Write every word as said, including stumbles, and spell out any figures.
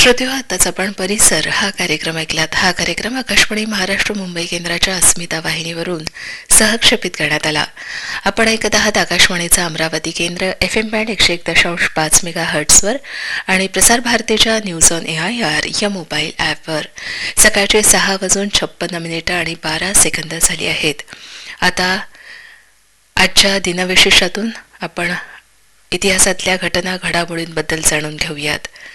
श्रोतेहो, आताच आपण परिसर हा कार्यक्रम ऐकलात. हा कार्यक्रम आकाशवाणी महाराष्ट्र मुंबई केंद्राच्या अस्मिता वाहिनीवरून सहक्षेपित करण्यात आला. आपण ऐकत आहात आकाशवाणीचा अमरावती केंद्र एफ एम बँड एकशे एक दशांश पाच मेगा हर्ट्सवर आणि प्रसार भारतीच्या news on A I R या मोबाईल ॲपवर. सकाळचे सहा वाजून छप्पन्न मिनिटं आणि बारा सेकंद झाली आहेत. आता आजच्या दिनविशेषातून आपण इतिहासातल्या घटना घडामोडींबद्दल जाणून घेऊयात.